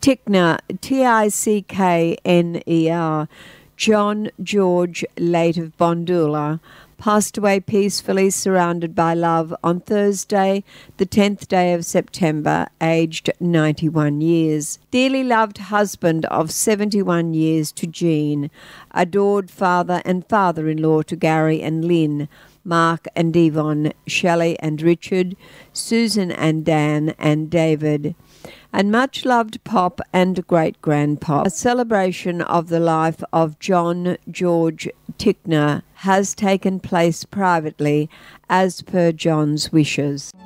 Tickner, Tickner, John George, late of Bondula, passed away peacefully surrounded by love on Thursday, the 10th day of September, aged 91 years. Dearly loved husband of 71 years to Jean, adored father and father-in-law to Gary and Lynn, Mark and Yvonne, Shelley and Richard, Susan and Dan and David, and much loved Pop and great-grandpop. A celebration of the life of John George Tickner has taken place privately as per John's wishes.